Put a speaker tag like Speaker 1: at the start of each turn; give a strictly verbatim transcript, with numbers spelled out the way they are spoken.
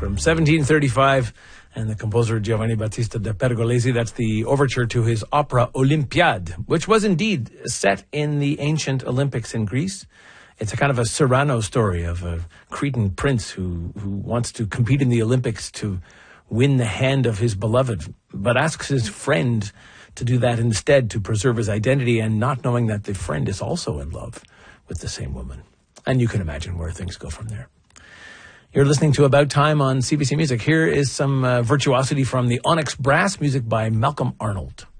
Speaker 1: from seventeen thirty-five, and the composer Giovanni Battista da Pergolesi. That's the overture to his opera Olympiade, which was indeed set in the ancient Olympics in Greece. It's a kind of a Cyrano story of a Cretan prince who, who wants to compete in the Olympics to win the hand of his beloved, but asks his friend to do that instead to preserve his identity, and not knowing that the friend is also in love with the same woman. And you can imagine where things go from there. You're listening to About Time on C B C Music. Here is some uh, virtuosity from the Onyx Brass, music by Malcolm Arnold.